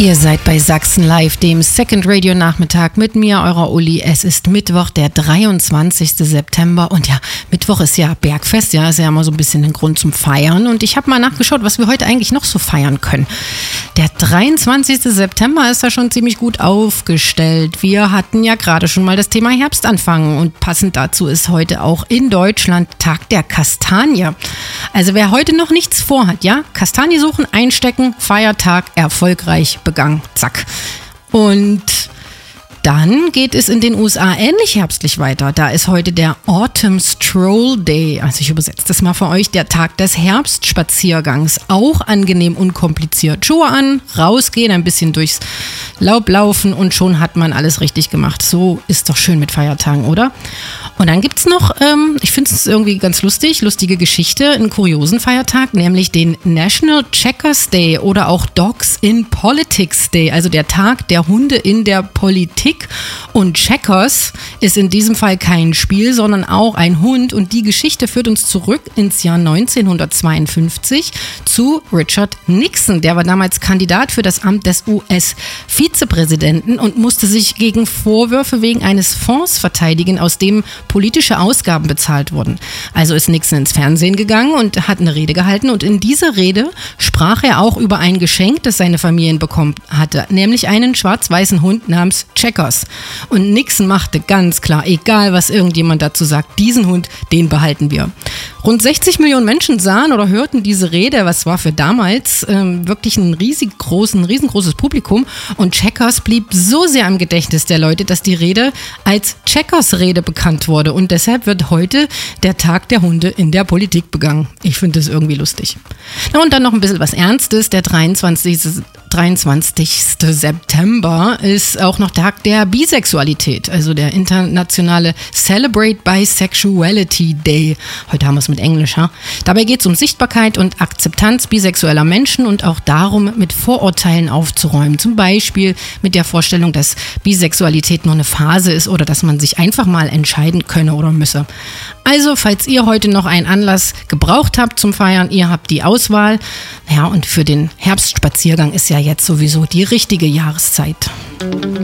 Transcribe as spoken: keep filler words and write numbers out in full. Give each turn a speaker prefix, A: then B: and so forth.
A: Ihr seid bei Sachsen Live, dem Second Radio Nachmittag mit mir, eurer Uli. Es ist Mittwoch, der dreiundzwanzigster September und ja, Mittwoch ist ja Bergfest, ja, ist ja immer so ein bisschen ein Grund zum Feiern und ich habe mal nachgeschaut, was wir heute eigentlich noch so feiern können. Der dreiundzwanzigster September ist da schon ziemlich gut aufgestellt. Wir hatten ja gerade schon mal das Thema Herbstanfang und passend dazu ist heute auch in Deutschland Tag der Kastanie. Also wer heute noch nichts vorhat, ja, Kastanie suchen, einstecken, Feiertag erfolgreich begangen. Zack. Und dann geht es in den U S A ähnlich herbstlich weiter. Da ist heute der Autumn Stroll Day, also ich übersetze das mal für euch, der Tag des Herbstspaziergangs. Auch angenehm unkompliziert. Schuhe an, rausgehen, ein bisschen durchs Laub laufen und schon hat man alles richtig gemacht. So ist doch schön mit Feiertagen, oder? Und dann gibt es noch, ähm, ich finde es irgendwie ganz lustig, lustige Geschichte, einen kuriosen Feiertag, nämlich den National Checkers Day oder auch Dogs in Politics Day, also der Tag der Hunde in der Politik. Und Checkers ist in diesem Fall kein Spiel, sondern auch ein Hund. Und die Geschichte führt uns zurück ins Jahr neunzehnhundertzweiundfünfzig zu Richard Nixon. Der war damals Kandidat für das Amt des U S-Vizepräsidenten und musste sich gegen Vorwürfe wegen eines Fonds verteidigen, aus dem politische Ausgaben bezahlt wurden. Also ist Nixon ins Fernsehen gegangen und hat eine Rede gehalten. Und in dieser Rede sprach er auch über ein Geschenk, das seine Familie bekommen hatte, nämlich einen schwarz-weißen Hund namens Checkers. Und Nixon machte ganz klar, egal was irgendjemand dazu sagt, diesen Hund, den behalten wir. Rund sechzig Millionen Menschen sahen oder hörten diese Rede, was war für damals ähm, wirklich ein riesig großen, riesengroßes Publikum. Und Checkers blieb so sehr im Gedächtnis der Leute, dass die Rede als Checkers-Rede bekannt wurde. Und deshalb wird heute der Tag der Hunde in der Politik begangen. Ich finde das irgendwie lustig. Na und dann noch ein bisschen was Ernstes. Der dreiundzwanzigster September ist auch noch Tag der Bisexualität, also der internationale Celebrate Bisexuality Day. Heute haben wir es mit Englisch, ha? Dabei geht es um Sichtbarkeit und Akzeptanz bisexueller Menschen und auch darum, mit Vorurteilen aufzuräumen. Zum Beispiel mit der Vorstellung, dass Bisexualität nur eine Phase ist oder dass man sich einfach mal entscheiden könne oder müsse. Also, falls ihr heute noch einen Anlass gebraucht habt zum Feiern, ihr habt die Auswahl. Ja, und für den Herbstspaziergang ist ja jetzt sowieso die richtige Jahreszeit.